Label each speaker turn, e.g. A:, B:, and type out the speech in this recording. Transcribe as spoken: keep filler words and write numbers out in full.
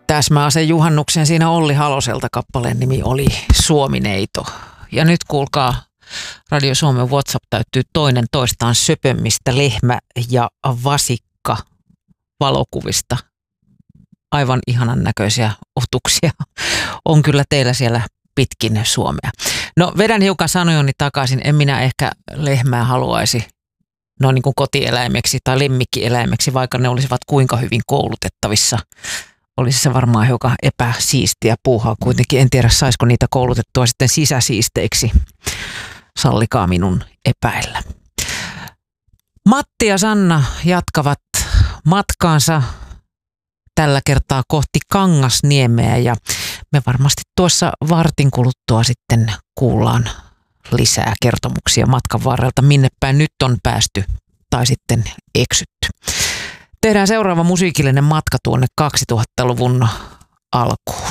A: Täsmäase juhannuksen siinä Olli Haloselta kappaleen nimi oli Suomineito. Ja nyt kuulkaa, Radio Suomen WhatsApp täyttyy toinen toistaan söpömmistä lehmä- ja vasikka valokuvista. Aivan ihanan näköisiä otuksia on kyllä teillä siellä pitkin Suomea. No vedän hiukan sanojoni takaisin, en minä ehkä lehmää haluaisi no niin kuin kotieläimeksi tai lemmikkieläimeksi, vaikka ne olisivat kuinka hyvin koulutettavissa. Olisi se varmaan hiukan epäsiistiä puuhaa kuitenkin. En tiedä, saisiko niitä koulutettua sitten sisäsiisteiksi. Sallikaa minun epäillä. Matti ja Sanna jatkavat matkaansa tällä kertaa kohti Kangasniemeä ja me varmasti tuossa vartin kuluttua sitten kuullaan lisää kertomuksia matkan varrelta, minne päin nyt on päästy tai sitten eksytty. Tehdään seuraava musiikillinen matka tuonne kaksituhattaluvun alkuun.